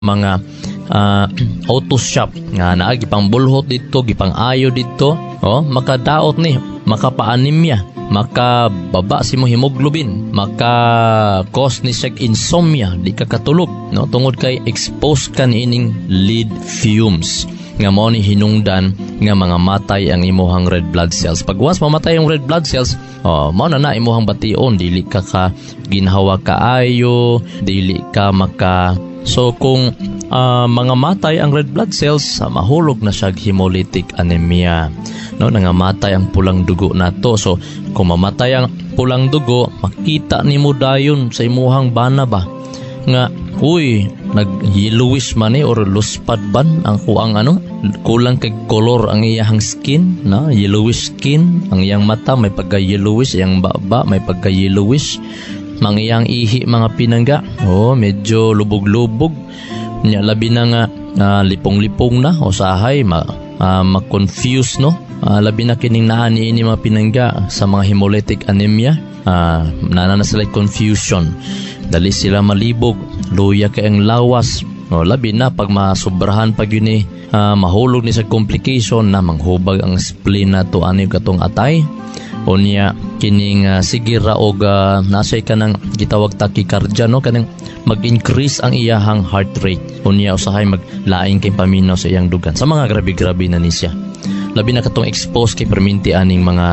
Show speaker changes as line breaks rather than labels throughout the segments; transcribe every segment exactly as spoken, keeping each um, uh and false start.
mga uh, auto shop nga naa gipang bulhot dito, gipang ayo dito, oh makadaot ni, makapaanemia, makababa si mo hemoglobin, maka cause ni siya insomnia, di ka katulog, no, tungod kay exposed ka niining lead fumes nga mao ni hinungdan nga mga matay ang imuhang red blood cells. Pag once mamatay ang red blood cells, oh mao na na imuhang bation, dili ka ka ginhawa kaayo, dili ka maka. So kung uh, mga matay ang red blood cells, uh, mahulog na siya hemolytic anemia, no, nangamatay ang pulang dugo nato. So kung mamatay ang pulang dugo, makita nimo dayon sa imuhang bana ba nga uy nag-yellowish man eh, or luspad ban ang kuang ano, kulang kay color ang iyang skin, na yellowish skin ang iyang mata, may pagka yellowish, iyang baba may pagka yellowish, mangyang ihi mga pinangga, oh medyo lubog-lubog nya, labi na nga uh, lipong-lipong na o sahay ma, uh, ma-confuse, no, uh, labi na kining naan ini mga pinangga sa mga hemolytic anemia, uh, nana na sila confusion, dali sila malibog, luya kay ang lawas, o labi na pag masubrahan pag yun eh, uh, mahulog ni sa complication na manghubag ang spleen na to ani katong atay. O niya kining uh, sige ra og uh, nasay ka ng gitawag tachycardia, no, kanang mag-increase ang iyahang heart rate, o niya usahay maglaing kay paminaw sa iyang dugan, sa mga grabe-grabe na ni siya, labi na katong exposed kay perminti aning mga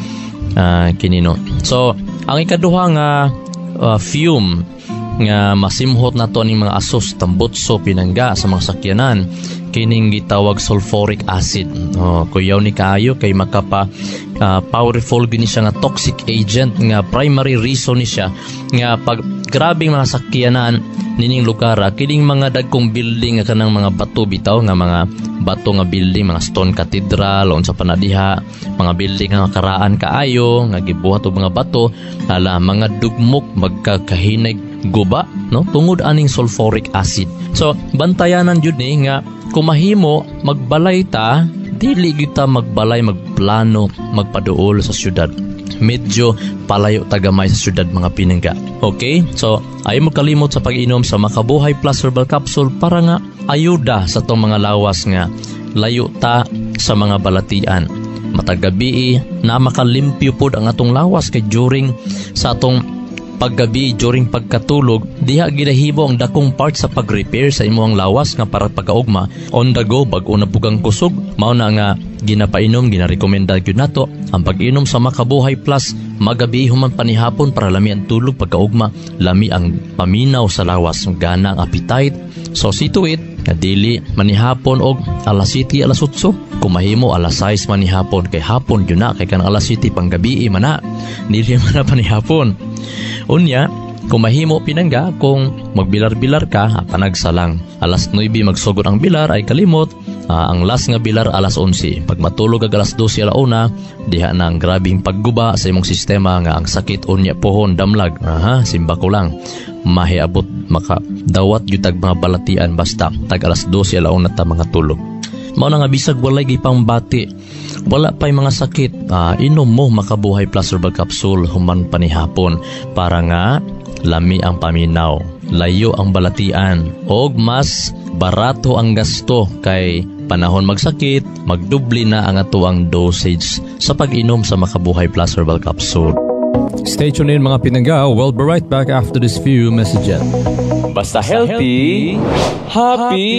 uh, kinino. So ang ikaduha nga uh, fume nga masimhot na to ning mga asos, tambutso, pinangga sa mga sakyanan, kining gitawag sulfuric acid. Oh, kuyaw ni kaayo kay makapa uh, powerful gini siya nga toxic agent, nga primary reason ni siya nga pag grabing mga sakyanan nining lugar, kining mga dagkong building nga kanang mga bato bitaw, nga mga bato nga building, mga stone cathedral on sa panadiha, mga building nga karaan kaayo nga gibuhat og mga bato, ala mga dugmok magkakahinag guba, no, tungod aning sulfuric acid. So bantayanan jud ni nga kung mahimo magbalay ta, dili gyud ta magbalay, magplano magpaduol sa syudad, medyo palayo tagamay sa syudad mga pinangga. Okay, so ayaw mo kalimot sa pag-inom sa Makabuhay Plus Herbal Capsule para nga ayuda sa tong mga lawas nga layo ta sa mga balatian. Matagabi na makalimpyo pod ang atong lawas kay during sa atong paggabi, during pagkatulog, diha ginahibo ang dakong part sa pag-repair sa imuhang lawas nga para pagkaugma on the go bag-o na bugang kusog. Mao na nga ginapainom, ginarekomenda gyud nato ang pag-inom sa Makabuhay Plus magabi human panihapon para lami ang tulog pagkaugma, lami ang paminaw sa lawas, gana ang appetite. So see to it nga dili manihapon og alas siyete alas otso, kung mahimo alas sais manihapon, kay hapon yun na, kay kan alas siyete panggabi man na, dili man na panihapon. Unya, kung mahimo pinangga, kung magbilar-bilar ka, panagsalang alas nueve magsugod ang bilar ay kalimot, uh, ang last nga bilar alas onse. Pag matulog ag alas dose alauna, diha na ang grabing pagguba sa imong sistema nga ang sakit unya pohon damlag. Aha, simba ko lang. Mahiabot maka dawat yutag mga balatian basta tag alas dose alauna ta mga tulog. Mao na nga bisag walay gipang bati, wala pa'y mga sakit, uh, inom mo Makabuhay Plus Herbal Capsule human panihapon para nga lami ang paminaw, layo ang balatian, og mas barato ang gasto kay panahon magsakit, magdubli na ang atuang dosage sa pag-inom sa Makabuhay Plus Herbal Capsule.
Stay tuned in mga pinangga. We'll be right back after this few messages.
Basta healthy, happy!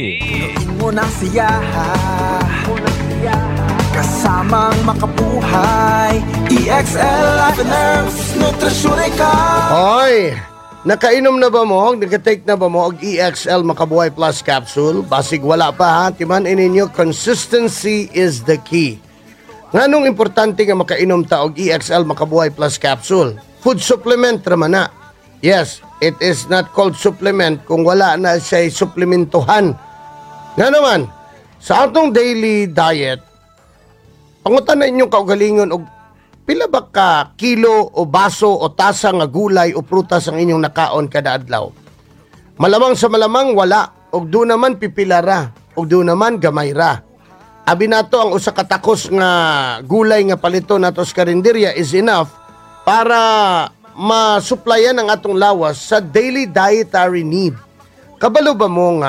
Unang siyaha, kasamang makabuhay, E X L Life and Herbs Nutrition ka.
Hoy, nakainom na ba mo? Nakatake na ba mo og E X L Makabuhay Plus Capsule? Basig wala pa ha, timan ininyo, consistency is the key. Nganong importante nga makainom ta og E X L Makabuhay Plus Capsule? Food supplement raman na. Yes, it is not called supplement kung wala na siya suplementuhan. Nga naman, sa atong daily diet, pangutan na inyong kaugalingon og pila ba ka kilo o baso o tasa nga gulay o prutas ang inyong nakaon kada adlaw. Malamang sa malamang wala, og do naman pipilara, og do naman gamay ra. Abi nato ang usa ka takos nga gulay nga palito nato sa karinderya is enough para masuplayan ang atong lawas sa daily dietary need. kabalo ba mo nga